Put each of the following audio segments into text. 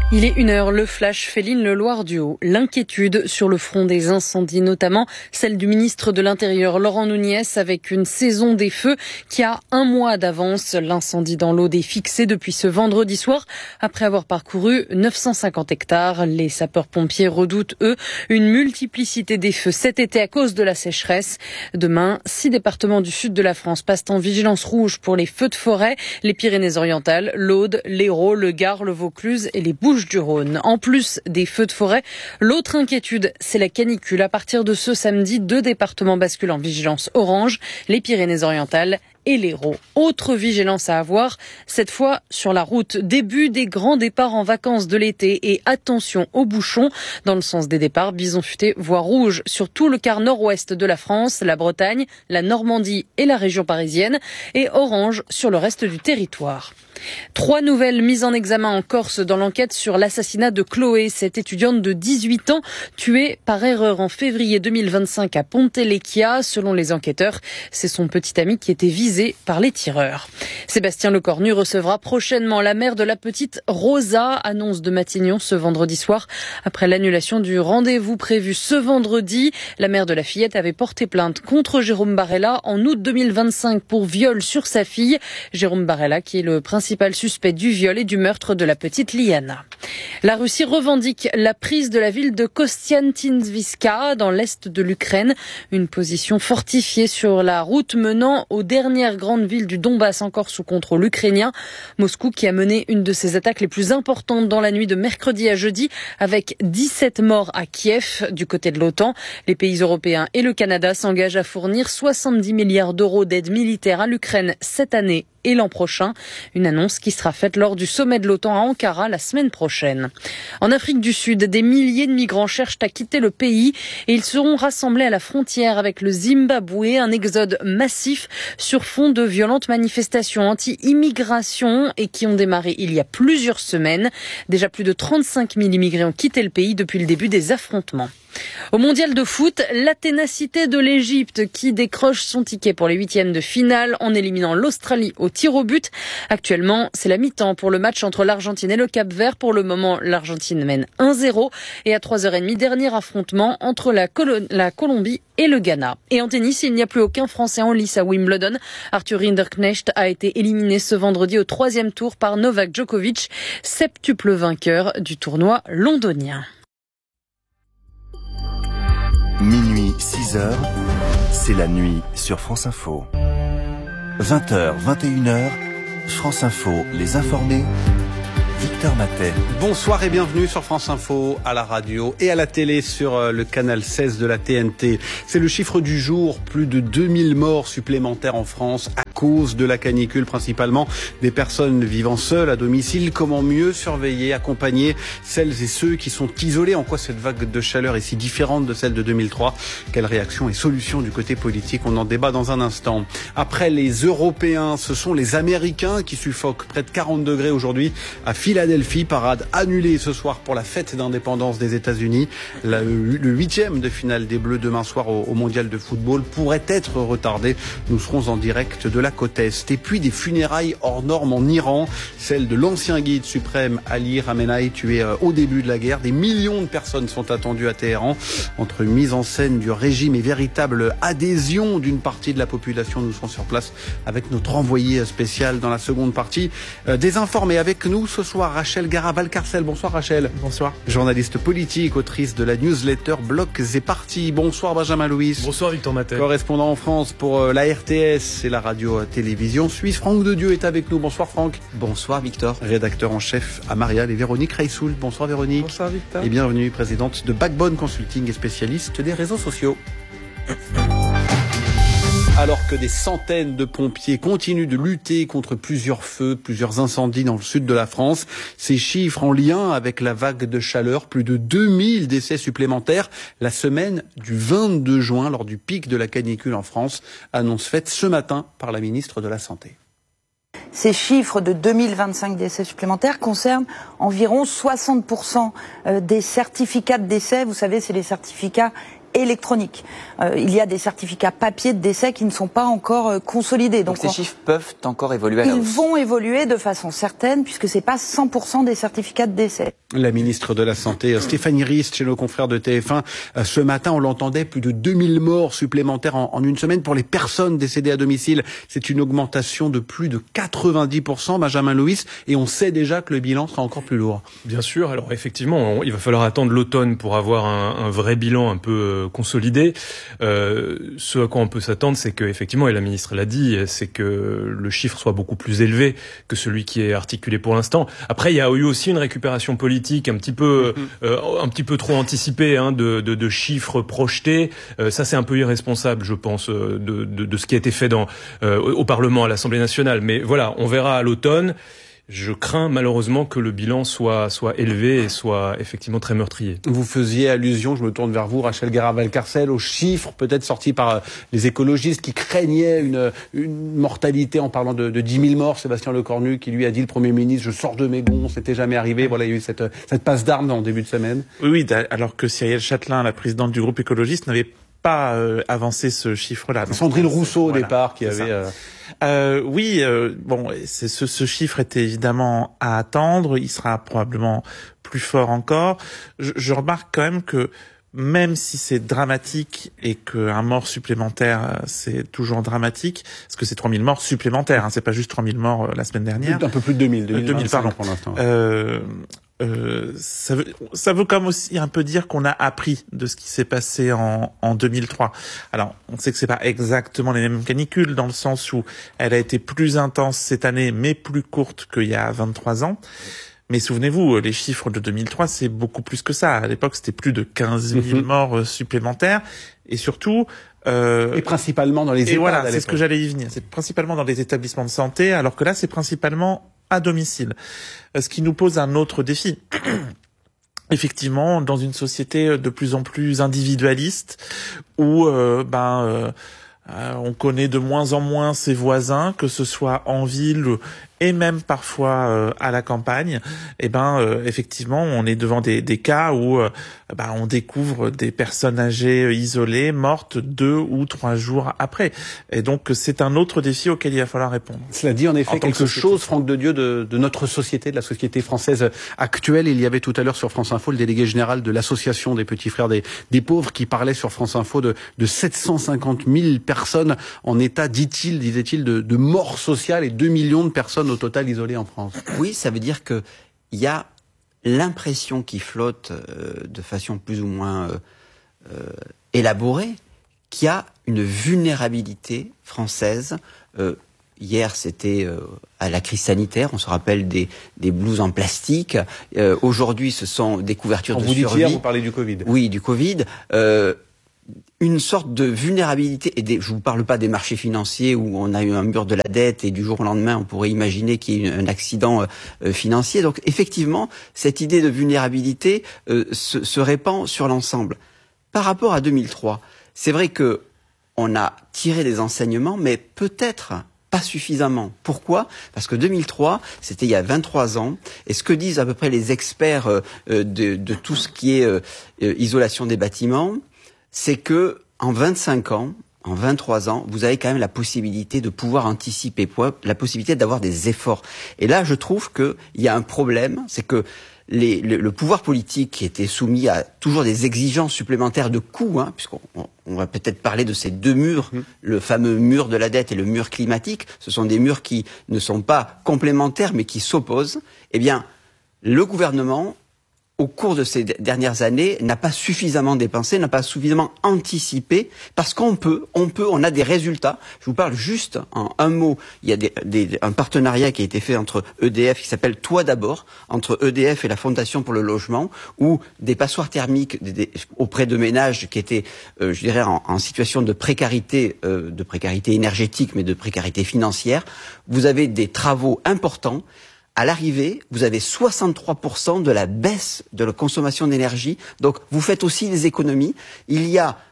Il est 1h, le flash Féline Le Loir-du-Haut. L'inquiétude sur le front des incendies, notamment celle du ministre de l'Intérieur, Laurent Nunez, avec une saison des feux qui a 1 mois d'avance. L'incendie dans l'Aude est fixé depuis ce vendredi soir, après avoir parcouru 950 hectares. Les sapeurs-pompiers redoutent, eux, une multiplicité des feux cet été à cause de la sécheresse. Demain, 6 départements du sud de la France passent en vigilance rouge pour les feux de forêt. Les Pyrénées-Orientales, l'Aude, l'Hérault, le Gard, le Vaucluse et les Bouches-du-Rhône. En plus des feux de forêt, l'autre inquiétude, c'est la canicule. À partir de ce samedi, 2 départements basculent en vigilance orange, les Pyrénées-Orientales et l'Hérault. Autre vigilance à avoir, cette fois sur la route. Début des grands départs en vacances de l'été et attention aux bouchons. Dans le sens des départs, bison futé voie rouge sur tout le quart nord-ouest de la France, la Bretagne, la Normandie et la région parisienne, et orange sur le reste du territoire. 3 nouvelles mises en examen en Corse dans l'enquête sur l'assassinat de Chloé, cette étudiante de 18 ans tuée par erreur en février 2025 à Pontelecchia. Selon les enquêteurs, c'est son petit ami qui était visé par les tireurs. Sébastien Lecornu recevra prochainement la mère de la petite Rosa, annonce de Matignon ce vendredi soir. Après l'annulation du rendez-vous prévu ce vendredi, la mère de la fillette avait porté plainte contre Jérôme Barella en août 2025 pour viol sur sa fille. Jérôme Barella qui est le principal suspect du viol et du meurtre de la petite Liana. La Russie revendique la prise de la ville de Kostiantynivka dans l'est de l'Ukraine, une position fortifiée sur la route menant aux dernières grandes villes du Donbass encore sous contrôle ukrainien. Moscou qui a mené une de ses attaques les plus importantes dans la nuit de mercredi à jeudi avec 17 morts à Kiev. Du côté de l'OTAN, les pays européens et le Canada s'engagent à fournir 70 milliards d'euros d'aide militaire à l'Ukraine cette année et l'an prochain. Une annonce qui sera faite lors du sommet de l'OTAN à Ankara la semaine prochaine. En Afrique du Sud, des milliers de migrants cherchent à quitter le pays et ils seront rassemblés à la frontière avec le Zimbabwe. Un exode massif sur fond de violentes manifestations anti-immigration et qui ont démarré il y a plusieurs semaines. Déjà plus de 35 000 immigrés ont quitté le pays depuis le début des affrontements. Au mondial de foot, la ténacité de l'Égypte qui décroche son ticket pour les 8e de finale en éliminant l'Australie au tir au but. Actuellement, c'est la mi-temps pour le match entre l'Argentine et le Cap-Vert. Pour le moment, l'Argentine mène 1-0 et à 3h30, dernier affrontement entre la Colombie et le Ghana. Et en tennis, il n'y a plus aucun Français en lice à Wimbledon. Arthur Rinderknecht a été éliminé ce vendredi au 3e tour par Novak Djokovic, septuple vainqueur du tournoi londonien. Minuit, 6h, c'est la nuit sur France Info. 20h, 21h, France Info, les informés, Victor Matet. Bonsoir et bienvenue sur France Info, à la radio et à la télé sur le canal 16 de la TNT. C'est le chiffre du jour, plus de 2000 morts supplémentaires en France à cause de la canicule, principalement des personnes vivant seules à domicile. Comment mieux surveiller, accompagner celles et ceux qui sont isolés? En quoi cette vague de chaleur est si différente de celle de 2003? Quelles réactions et solutions du côté politique? On en débat dans un instant. Après les Européens, ce sont les Américains qui suffoquent. Près de 40 degrés aujourd'hui à Philadelphie, parade annulée ce soir pour la fête d'indépendance des États-Unis. Le 8e de finale des Bleus demain soir au mondial de football pourrait être retardé. Nous serons en direct de la côte Est. Et puis des funérailles hors normes en Iran, celle de l'ancien guide suprême Ali Khamenei, tué au début de la guerre. Des millions de personnes sont attendues à Téhéran. Entre mise en scène du régime et véritable adhésion d'une partie de la population, nous serons sur place avec notre envoyé spécial dans la seconde partie. Désinformés avec nous ce soir, Rachel Garabal-Carcel. Bonsoir Rachel. Bonsoir. Journaliste politique, autrice de la newsletter Blocs et Partis. Bonsoir Benjamin Louis. Bonsoir Victor Matet. Correspondant en France pour la RTS et la radio-télévision suisse. Franck Dedieu est avec nous. Bonsoir Franck. Bonsoir Victor. Rédacteur en chef à Marial et Véronique Reissoul. Bonsoir Véronique. Bonsoir Victor. Et bienvenue, présidente de Backbone Consulting et spécialiste des réseaux sociaux. Alors que des centaines de pompiers continuent de lutter contre plusieurs feux, plusieurs incendies dans le sud de la France, ces chiffres en lien avec la vague de chaleur, plus de 2000 décès supplémentaires la semaine du 22 juin lors du pic de la canicule en France, annonce faite ce matin par la ministre de la Santé. Ces chiffres de 2025 décès supplémentaires concernent environ 60% des certificats de décès. Vous savez, c'est les certificats électronique. Il y a des certificats papier de décès qui ne sont pas encore consolidés. Donc ces chiffres peuvent encore évoluer à la hausse. Ils vont évoluer de façon certaine puisque c'est pas 100% des certificats de décès. La ministre de la Santé, Stéphanie Rist, chez nos confrères de TF1, ce matin, on l'entendait, plus de 2000 morts supplémentaires en une semaine pour les personnes décédées à domicile. C'est une augmentation de plus de 90%, Benjamin Louis, et on sait déjà que le bilan sera encore plus lourd. Bien sûr, alors effectivement, il va falloir attendre l'automne pour avoir un vrai bilan un peu consolidé. Ce à quoi on peut s'attendre, c'est que effectivement, et la ministre l'a dit, c'est que le chiffre soit beaucoup plus élevé que celui qui est articulé pour l'instant. Après, il y a eu aussi une récupération politique un petit peu trop anticipée de chiffres projetés. Ça, c'est un peu irresponsable, je pense, de ce qui a été fait au Parlement, à l'Assemblée nationale. Mais voilà, on verra à l'automne. Je crains malheureusement que le bilan soit élevé et soit effectivement très meurtrier. Vous faisiez allusion, je me tourne vers vous, Rachel Garab-Valcarcel, aux chiffres peut-être sortis par les écologistes qui craignaient une mortalité en parlant de 10 000 morts. Sébastien Lecornu qui lui a dit, le Premier ministre, je sors de mes gonds, c'était jamais arrivé. Voilà, il y a eu cette passe d'armes en début de semaine. Oui, alors que Cyrielle Châtelain, la présidente du groupe écologiste, n'avait pas avancé ce chiffre-là. Sandrine Rousseau au départ qui avait... ce chiffre était évidemment à attendre. Il sera probablement plus fort encore. Je remarque quand même que même si c'est dramatique et qu'un mort supplémentaire, c'est toujours dramatique, parce que c'est 3000 morts supplémentaires, c'est pas juste 3000 morts la semaine dernière. Un peu plus de 2000 pardon. Pour l'instant. Ça veut comme aussi un peu dire qu'on a appris de ce qui s'est passé en 2003. Alors, on sait que c'est pas exactement les mêmes canicules, dans le sens où elle a été plus intense cette année, mais plus courte qu'il y a 23 ans. Mais souvenez-vous, les chiffres de 2003, c'est beaucoup plus que ça. À l'époque, c'était plus de 15 000 morts supplémentaires. Et surtout... et principalement dans les EHPAD. Et voilà, c'est ce que j'allais y venir. C'est principalement dans les établissements de santé, alors que là, c'est principalement à domicile. Ce qui nous pose un autre défi. Effectivement, dans une société de plus en plus individualiste, où on connaît de moins en moins ses voisins, que ce soit en ville et même parfois à la campagne, effectivement, on est devant des cas où on découvre des personnes âgées isolées, mortes 2 ou 3 jours après. Et donc, c'est un autre défi auquel il va falloir répondre. Cela dit, en effet, quelque chose, Franck de Dieu, de notre société, de la société française actuelle. Il y avait tout à l'heure sur France Info le délégué général de l'association des petits frères des pauvres qui parlait sur France Info de 750 000 personnes en état, disait-il, de mort sociale et 2 millions de personnes au total isolées en France. Oui, ça veut dire que il y a l'impression qui flotte de façon plus ou moins élaborée qu'il y a une vulnérabilité française. Hier, c'était à la crise sanitaire. On se rappelle des blouses en plastique. Aujourd'hui, ce sont des couvertures de survie. Hier, vous parlez du Covid. Oui, du Covid. Une sorte de vulnérabilité, et je vous parle pas des marchés financiers où on a eu un mur de la dette et du jour au lendemain on pourrait imaginer qu'il y ait un accident financier. Donc effectivement, cette idée de vulnérabilité se répand sur l'ensemble. Par rapport à 2003, c'est vrai que on a tiré des enseignements, mais peut-être pas suffisamment. Pourquoi ? Parce que 2003, c'était il y a 23 ans, et ce que disent à peu près les experts de tout ce qui est isolation des bâtiments, c'est que en 25 ans, en 23 ans, vous avez quand même la possibilité de pouvoir anticiper, la possibilité d'avoir des efforts. Et là, je trouve qu'il y a un problème, c'est que le pouvoir politique qui était soumis à toujours des exigences supplémentaires de coûts, puisqu'on va peut-être parler de ces deux murs, le fameux mur de la dette et le mur climatique, ce sont des murs qui ne sont pas complémentaires mais qui s'opposent. Eh bien, le gouvernement, au cours de ces dernières années, n'a pas suffisamment dépensé, n'a pas suffisamment anticipé, parce on a des résultats. Je vous parle juste en un mot. Il y a un partenariat qui a été fait entre EDF, qui s'appelle Toi d'abord, entre EDF et la Fondation pour le logement, où des passoires thermiques auprès de ménages qui étaient, je dirais, en situation de précarité énergétique, mais de précarité financière. Vous avez des travaux importants. À l'arrivée, vous avez 63% de la baisse de la consommation d'énergie. Donc, vous faites aussi des économies. Il y a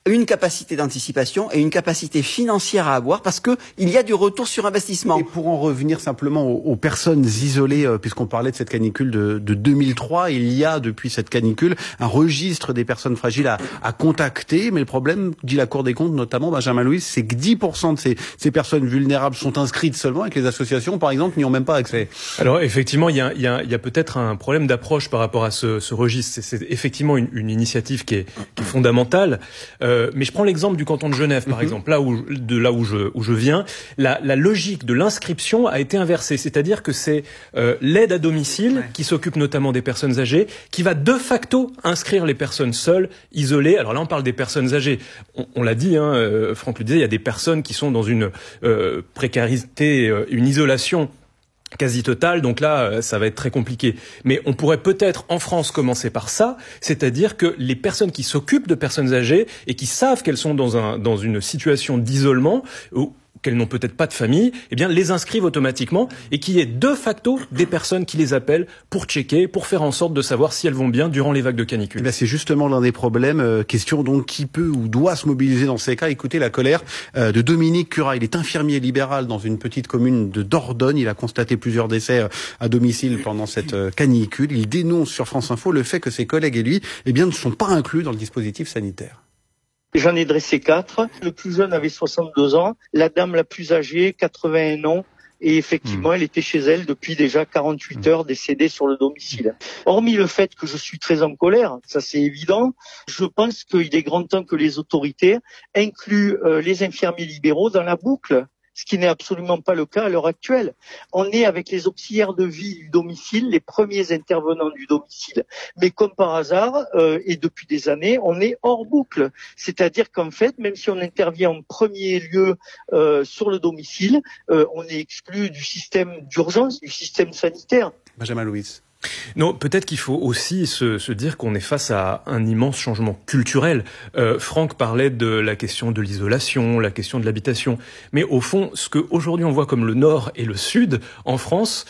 une capacité d'anticipation et une capacité financière à avoir parce que il y a du retour sur investissement. Et pour en revenir simplement aux personnes isolées, puisqu'on parlait de cette canicule de 2003, il y a depuis cette canicule un registre des personnes fragiles à contacter, mais le problème, dit la Cour des comptes notamment, Benjamin Louis, c'est que 10% de ces personnes vulnérables sont inscrites seulement et que les associations, par exemple, n'y ont même pas accès. Alors effectivement, il y a peut-être un problème d'approche par rapport à ce registre. C'est effectivement une initiative qui est fondamentale. Mais je prends l'exemple du canton de Genève, par exemple, là où je viens. La logique de l'inscription a été inversée, c'est-à-dire que c'est l'aide à domicile qui s'occupe notamment des personnes âgées, qui va de facto inscrire les personnes seules, isolées. Alors là, on parle des personnes âgées. On l'a dit, Franck le disait, il y a des personnes qui sont dans une précarité, une isolation quasi totale, donc là, ça va être très compliqué. Mais on pourrait peut-être, en France, commencer par ça, c'est-à-dire que les personnes qui s'occupent de personnes âgées et qui savent qu'elles sont dans une situation d'isolement, ou qu'elles n'ont peut-être pas de famille, eh bien, les inscrivent automatiquement et qu'il y ait de facto des personnes qui les appellent pour checker, pour faire en sorte de savoir si elles vont bien durant les vagues de canicule. Eh bien, c'est justement l'un des problèmes. Question donc, qui peut ou doit se mobiliser dans ces cas? Écoutez la colère de Dominique Curat. Il est infirmier libéral dans une petite commune de Dordogne. Il a constaté plusieurs décès à domicile pendant cette canicule. Il dénonce sur France Info le fait que ses collègues et lui, eh bien, ne sont pas inclus dans le dispositif sanitaire. J'en ai dressé 4. Le plus jeune avait 62 ans, la dame la plus âgée, 81 ans. Et effectivement, elle était chez elle depuis déjà 48 heures, décédée sur le domicile. Hormis le fait que je suis très en colère, ça c'est évident, je pense qu'il est grand temps que les autorités incluent les infirmiers libéraux dans la boucle. Ce qui n'est absolument pas le cas à l'heure actuelle. On est avec les auxiliaires de vie du domicile, les premiers intervenants du domicile, mais comme par hasard, et depuis des années, on est hors boucle. C'est-à-dire qu'en fait, même si on intervient en premier lieu sur le domicile, on est exclu du système d'urgence, du système sanitaire. Benjamin Louis. Non, peut-être qu'il faut aussi se dire qu'on est face à un immense changement culturel. Franck parlait de la question de l'isolation, la question de l'habitation. Mais au fond, ce que aujourd'hui on voit comme le Nord et le Sud en France,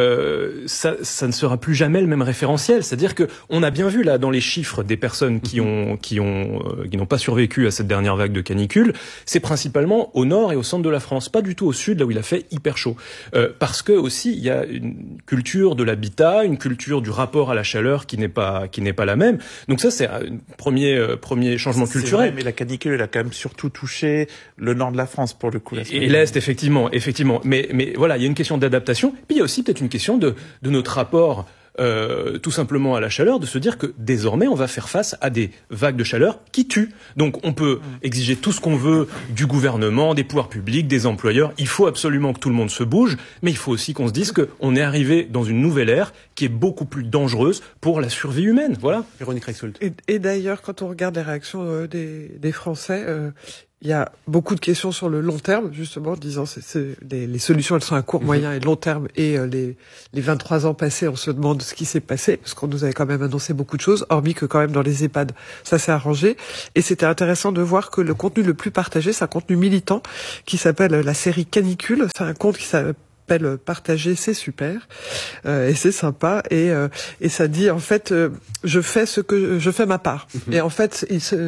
ça ne sera plus jamais le même référentiel. C'est-à-dire que on a bien vu là dans les chiffres des personnes qui n'ont pas survécu à cette dernière vague de canicule, c'est principalement au Nord et au centre de la France, pas du tout au Sud là où il a fait hyper chaud. Parce que aussi il y a une culture de l'habitat, une culture du rapport à la chaleur qui n'est pas la même. Donc ça, c'est un premier changement culturel. Vrai, mais la canicule, elle a quand même surtout touché le nord de la France, pour le coup. Et l'Est, effectivement. Mais voilà, il y a une question d'adaptation. Puis il y a aussi peut-être une question de notre rapport tout simplement à la chaleur, de se dire que désormais on va faire face à des vagues de chaleur qui tuent. Donc on peut exiger tout ce qu'on veut du gouvernement, des pouvoirs publics, des employeurs. Il faut absolument que tout le monde se bouge, mais il faut aussi qu'on se dise qu'on est arrivé dans une nouvelle ère qui est beaucoup plus dangereuse pour la survie humaine. Voilà. Véronique Reissoult. Et d'ailleurs, quand on regarde les réactions des Français, il y a beaucoup de questions sur le long terme, justement, disant les solutions, elles sont à court, moyen et long terme. Et les 23 ans passés, on se demande ce qui s'est passé, parce qu'on nous avait quand même annoncé beaucoup de choses, hormis que quand même dans les EHPAD, ça s'est arrangé. Et c'était intéressant de voir que le contenu le plus partagé, c'est un contenu militant qui s'appelle la série Canicule. C'est un compte qui s'appelle partager, c'est super et c'est sympa et ça dit en fait je fais ma part. Et en fait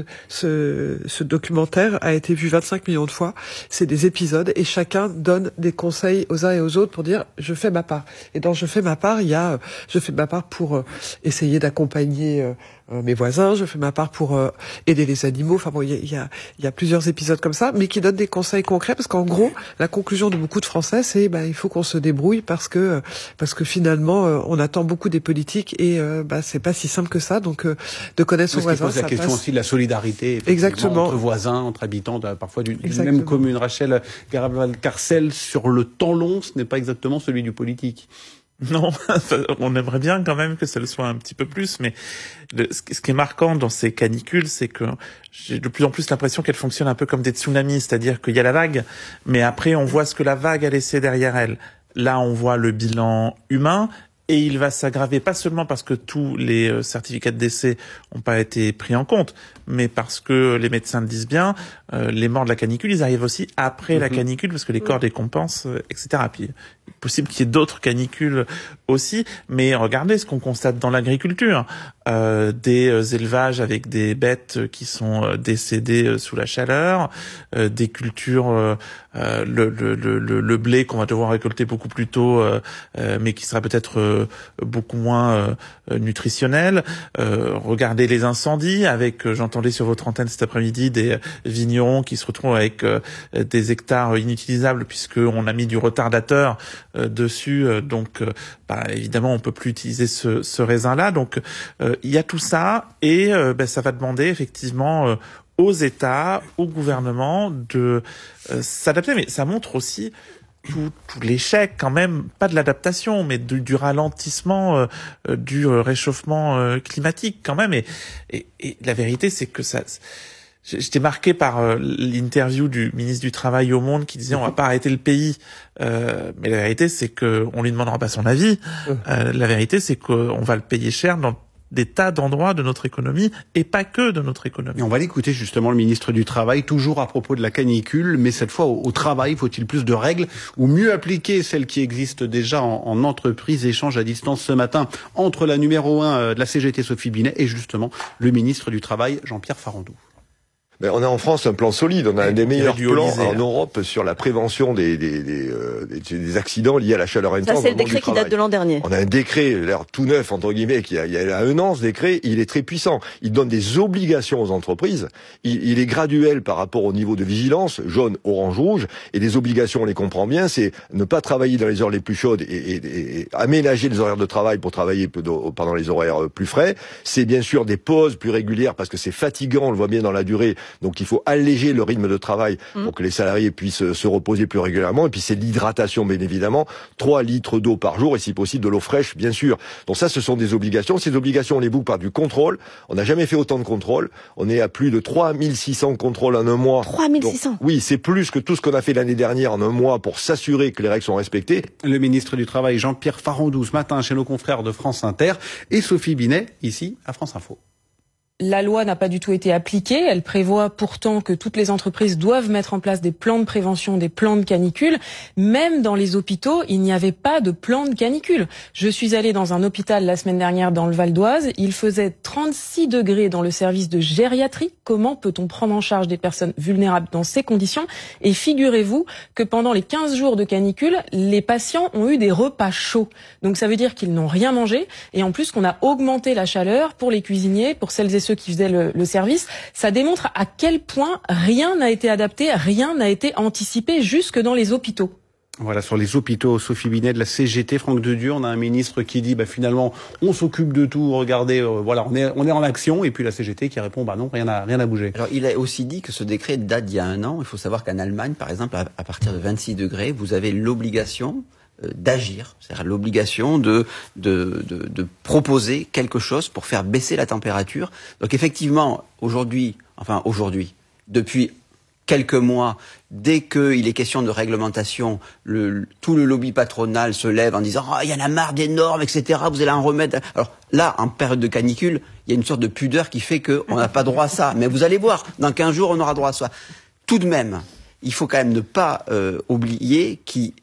ce documentaire a été vu 25 millions de fois. C'est des épisodes et chacun donne des conseils aux uns et aux autres pour dire je fais ma part. Et dans je fais ma part, il y a je fais ma part pour essayer d'accompagner mes voisins, je fais ma part pour aider les animaux. Enfin bon, il y a plusieurs épisodes comme ça, mais qui donnent des conseils concrets parce qu'en gros, la conclusion de beaucoup de Français, c'est il faut qu'on se débrouille parce que finalement, on attend beaucoup des politiques et c'est pas si simple que ça. Donc de connaître son voisin, ça pose la question aussi de la solidarité, exactement, entre voisins, entre habitants, parfois d'une même commune. Rachel Garval-Carcel, sur le temps long, ce n'est pas exactement celui du politique. Non, on aimerait bien quand même que ça le soit un petit peu plus, mais ce qui est marquant dans ces canicules, c'est que j'ai de plus en plus l'impression qu'elles fonctionnent un peu comme des tsunamis, c'est-à-dire qu'il y a la vague, mais après on voit ce que la vague a laissé derrière elle. Là, on voit le bilan humain, et il va s'aggraver pas seulement parce que tous les certificats de décès n'ont pas été pris en compte, mais parce que les médecins le disent bien, les morts de la canicule, ils arrivent aussi après la canicule parce que les corps décompensent, etc. Puis il est possible qu'il y ait d'autres canicules aussi, mais regardez ce qu'on constate dans l'agriculture. des élevages avec des bêtes qui sont décédées sous la chaleur, des cultures, le blé qu'on va devoir récolter beaucoup plus tôt, mais qui sera peut-être beaucoup moins nutritionnel. Regardez les incendies avec, j'entendais sur votre antenne cet après-midi, des vignerons qui se retrouvent avec des hectares inutilisables puisqu'on a mis du retardateur dessus. Donc, évidemment, on peut plus utiliser ce raisin-là. Donc, il y a tout ça et ça va demander effectivement aux États, au gouvernement de s'adapter. Mais ça montre aussi tout l'échec quand même, pas de l'adaptation, mais du ralentissement du réchauffement climatique quand même. Et la vérité, c'est que ça... J'étais marqué par l'interview du ministre du Travail au Monde qui disait on va pas arrêter le pays. Mais la vérité, c'est que on lui demandera pas son avis. La vérité, c'est qu'on va le payer cher dans des tas d'endroits de notre économie et pas que de notre économie. Et on va l'écouter justement, le ministre du Travail, toujours à propos de la canicule, mais cette fois au travail, faut-il plus de règles ou mieux appliquer celles qui existent déjà en entreprise? Échange à distance ce matin entre la numéro 1 de la CGT, Sophie Binet, et justement le ministre du Travail, Jean-Pierre Farandou. Mais on a en France un plan solide, on a un des meilleurs plans en Europe sur la prévention des accidents liés à la chaleur intense. Ça, c'est le décret qui date de l'an dernier. On a un décret, l'air tout neuf, entre guillemets, il y a 1 an, ce décret, il est très puissant. Il donne des obligations aux entreprises, il est graduel par rapport au niveau de vigilance, jaune, orange, rouge, et des obligations, on les comprend bien, c'est ne pas travailler dans les heures les plus chaudes et aménager les horaires de travail pour travailler pendant les horaires plus frais. C'est bien sûr des pauses plus régulières parce que c'est fatigant, on le voit bien dans la durée. Donc il faut alléger le rythme de travail pour que les salariés puissent se reposer plus régulièrement. Et puis c'est l'hydratation, bien évidemment. 3 litres d'eau par jour et si possible de l'eau fraîche, bien sûr. Donc ça, ce sont des obligations. Ces obligations, on les boucle par du contrôle. On n'a jamais fait autant de contrôles. On est à plus de 3600 contrôles en un mois. 3600 Donc, oui, c'est plus que tout ce qu'on a fait l'année dernière en un mois pour s'assurer que les règles sont respectées. Le ministre du Travail, Jean-Pierre Farandou, ce matin chez nos confrères de France Inter, et Sophie Binet, ici à France Info. La loi n'a pas du tout été appliquée. Elle prévoit pourtant que toutes les entreprises doivent mettre en place des plans de prévention, des plans de canicule. Même dans les hôpitaux, il n'y avait pas de plan de canicule. Je suis allée dans un hôpital la semaine dernière dans le Val d'Oise. Il faisait 36 degrés dans le service de gériatrie. Comment peut-on prendre en charge des personnes vulnérables dans ces conditions? Et figurez-vous que pendant les 15 jours de canicule, les patients ont eu des repas chauds. Donc ça veut dire qu'ils n'ont rien mangé. Et en plus qu'on a augmenté la chaleur pour les cuisiniers, pour celles et ceux qui faisaient le service. Ça démontre à quel point rien n'a été adapté, rien n'a été anticipé jusque dans les hôpitaux. Voilà, sur les hôpitaux, Sophie Binet de la CGT, Franck Dedieu, on a un ministre qui dit finalement on s'occupe de tout, regardez, voilà, on est en action, et puis la CGT qui répond non, rien n'a bougé. Alors il a aussi dit que ce décret date d'il y a 1 an. Il faut savoir qu'en Allemagne, par exemple, à partir de 26 degrés, vous avez l'obligation d'agir, c'est-à-dire l'obligation de proposer quelque chose pour faire baisser la température. Donc effectivement, aujourd'hui, depuis quelques mois, dès qu'il est question de réglementation, tout le lobby patronal se lève en disant « il y en a marre des normes, etc., vous allez en remettre ». Alors là, en période de canicule, il y a une sorte de pudeur qui fait qu'on n'a pas droit à ça. Mais vous allez voir, dans 15 jours, on aura droit à ça. Tout de même, il faut quand même ne pas oublier qu'il